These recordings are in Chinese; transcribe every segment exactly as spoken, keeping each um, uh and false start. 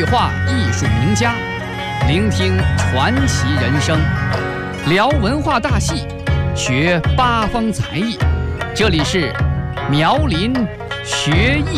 对话艺术名家，聆听传奇人生，聊文化大戏，学八方才艺。这里是苗林学艺。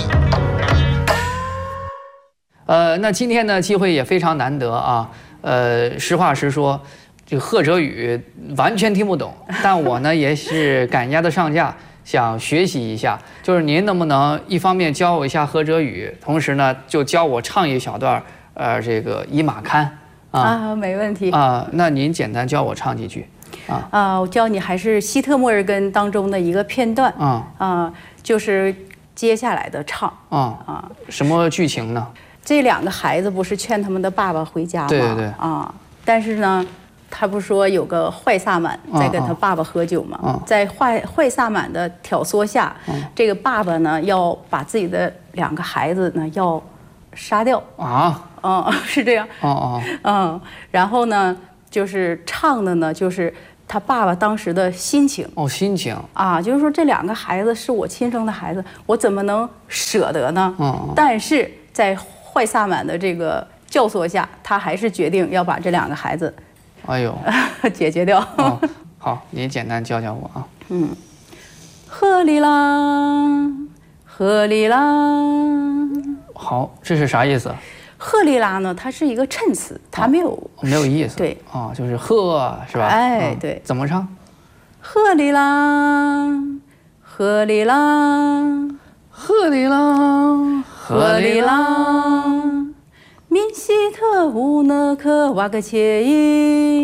呃，那今天呢，机会也非常难得啊。呃，实话实说，这个贺哲宇完全听不懂，但我呢也是赶鸭子上架。想学习一下，就是您能不能一方面教我一下贺哲宇，同时呢就教我唱一小段，呃，这个《饮马堪》啊， 啊，没问题啊。那您简单教我唱几句，啊啊，我教你还是希特莫尔根当中的一个片段啊啊，就是接下来的唱啊啊，什么剧情呢？ 这两个孩子不是劝他们的爸爸回家吗？ 对对对啊，但是呢。他不说有个坏萨满在跟他爸爸喝酒吗？ 嗯、 在坏坏萨满的挑唆下，嗯、这个爸爸呢要把自己的两个孩子呢要杀掉啊， 嗯，是这样， 哦哦， 嗯，然后呢就是唱的呢就是他爸爸当时的心情， 哦，心情啊，就是说这两个孩子是我亲生的孩子，我怎么能舍得呢？ 嗯， 但是在坏萨满的这个教唆下，他还是决定要把这两个孩子。 哎呦， 解决掉。 哦，好，您简单教教我啊。 嗯，贺里拉，贺里拉。 好，这是啥意思？ 贺里拉呢，它是一个衬词，它没有、哦、 没有意思。 对， 哦，就是贺是吧？ 哎，对、 嗯。怎么唱？ 贺里拉，贺里拉， 贺里拉， 贺里拉。明西特乌讷克瓦格切伊。